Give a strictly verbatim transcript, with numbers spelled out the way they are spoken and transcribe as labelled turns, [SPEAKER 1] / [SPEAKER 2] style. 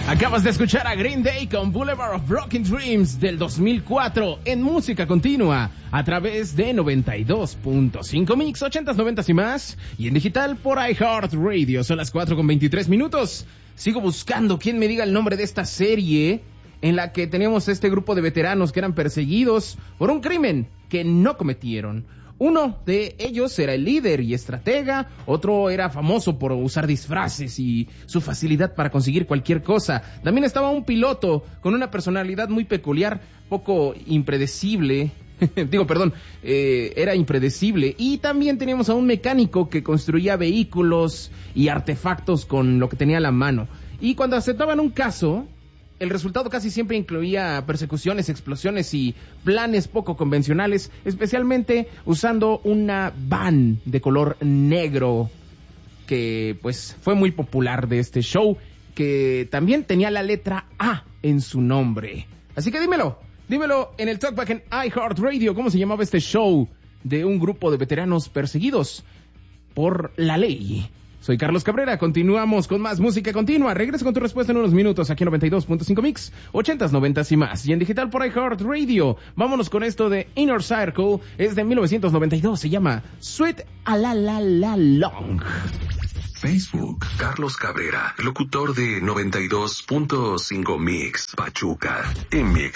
[SPEAKER 1] Acabas de escuchar a Green Day con Boulevard of Broken Dreams del dos mil cuatro en música continua a través de noventa y dos punto cinco Mix, ochentas, noventas y más, y en digital por iHeartRadio. Son las cuatro con veintitrés minutos. Sigo buscando quién me diga el nombre de esta serie en la que tenemos este grupo de veteranos que eran perseguidos por un crimen que no cometieron. Uno de ellos era el líder y estratega, otro era famoso por usar disfraces y su facilidad para conseguir cualquier cosa. También estaba un piloto con una personalidad muy peculiar, poco impredecible. Digo, perdón, eh, era impredecible. Y también teníamos a un mecánico que construía vehículos y artefactos con lo que tenía a la mano. Y cuando aceptaban un caso, el resultado casi siempre incluía persecuciones, explosiones y planes poco convencionales, especialmente usando una van de color negro que pues fue muy popular de este show, que también tenía la letra A en su nombre. Así que dímelo, dímelo en el Talkback en iHeartRadio, ¿cómo se llamaba este show de un grupo de veteranos perseguidos por la ley? Soy Carlos Cabrera, continuamos con más música continua. Regreso con tu respuesta en unos minutos aquí en noventa y dos punto cinco Mix, ochentas, noventas y más. Y en digital por iHeartRadio. Vámonos con esto de Inner Circle. Es de mil novecientos noventa y dos. Se llama Sweet a la la la long.
[SPEAKER 2] Facebook, Carlos Cabrera, locutor de noventa y dos punto cinco Mix, Pachuca, en Mix.